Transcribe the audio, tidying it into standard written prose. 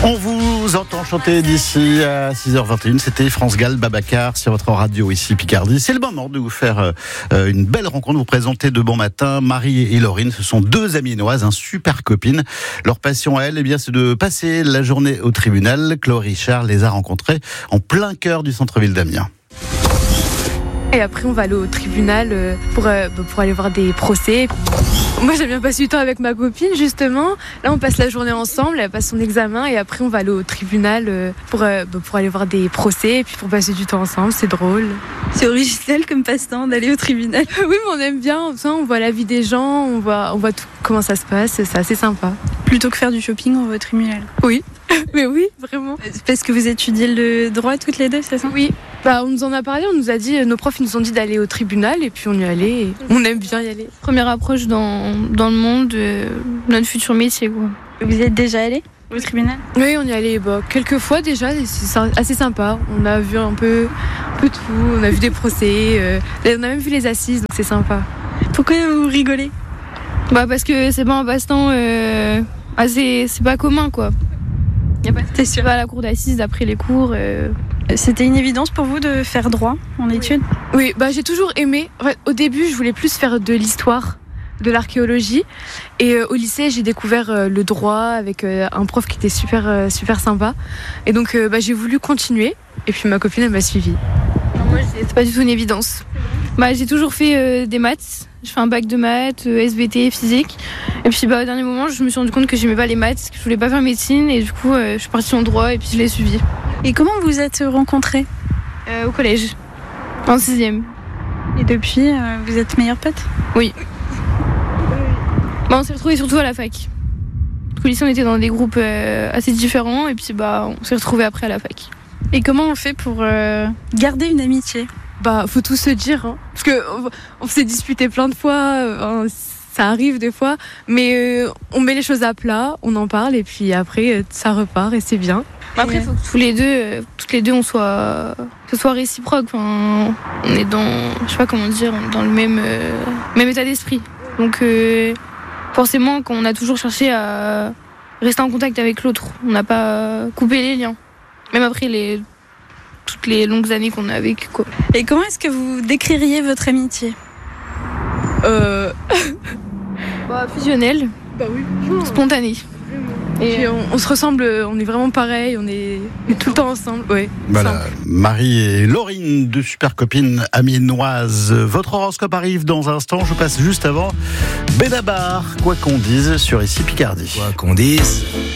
On vous entend chanter d'ici à 6h21. C'était France Gall, Babacar sur votre radio ici Picardie. C'est le moment de vous faire une belle rencontre, vous présenter de bon matin Marie et Laurine. Ce sont deux amiénoises, super copines. Leur passion à elles, c'est de passer la journée au tribunal. Chloé Richard les a rencontrées en plein cœur du centre-ville d'Amiens. Et après, on va aller au tribunal pour aller voir des procès. Moi, j'aime bien passer du temps avec ma copine, justement. Là, on passe la journée ensemble, elle passe son examen, et après, on va aller au tribunal pour aller voir des procès, et puis pour passer du temps ensemble, c'est drôle. C'est original comme passe-temps d'aller au tribunal. Oui, mais on aime bien, on voit la vie des gens, on voit tout, comment ça se passe, c'est assez sympa. Plutôt que faire du shopping, on va au tribunal. Oui, mais oui, vraiment. Parce que vous étudiez le droit toutes les deux, c'est ça ? Oui, on nous en a parlé, on nous a dit, nos profs nous ont dit d'aller au tribunal, et puis on y allait, et on aime bien y aller. Première approche dans le monde, notre futur métier, quoi. Vous y êtes déjà allé au tribunal ? Oui, on y allait quelques fois déjà, et c'est assez sympa. On a vu un peu tout, on a vu des procès, on a même vu les assises, donc c'est sympa. Pourquoi vous rigolez ? Parce que c'est pas un passe-temps c'est pas commun, quoi. T'es sûr ? Pas à la cour d'assises après les cours. C'était une évidence pour vous de faire droit en études ? Oui, j'ai toujours aimé. En fait, au début, je voulais plus faire de l'histoire, de l'archéologie. Et au lycée, j'ai découvert le droit avec un prof qui était super sympa. Et donc, j'ai voulu continuer. Et puis ma copine, elle m'a suivie. Moi, c'est pas du tout une évidence. J'ai toujours fait des maths. Je fais un bac de maths, SVT, physique. Et puis au dernier moment, je me suis rendu compte que j'aimais pas les maths, que je voulais pas faire médecine. Et du coup, je suis partie en droit et puis je l'ai suivi. Et comment vous êtes rencontrés ? Au collège, en 6e. Et depuis, vous êtes meilleures potes ? Oui. On s'est retrouvés surtout à la fac. Au lycée, on était dans des groupes assez différents. Et puis on s'est retrouvés après à la fac. Et comment on fait pour garder une amitié ? Faut tout se dire, hein. Parce que on s'est disputé plein de fois, ça arrive des fois, mais on met les choses à plat, on en parle et puis après ça repart et c'est bien. Après, il faut que toutes les deux, que ce soit réciproque. On est dans, je sais pas comment dire, dans le même état d'esprit. Donc forcément, quand on a toujours cherché à rester en contact avec l'autre, on n'a pas coupé les liens, même après toutes les longues années qu'on a vécues, quoi. Et comment est-ce que vous décririez votre amitié ? Fusionnelle. Oui. Spontanée. Et puis on se ressemble, on est vraiment pareil, on est tout le temps ensemble. Ouais. Voilà, Marie et Laurine, deux super copines amiénoises. Votre horoscope arrive dans un instant, je passe juste avant Benabar, quoi qu'on dise sur ici Picardie. Quoi qu'on dise.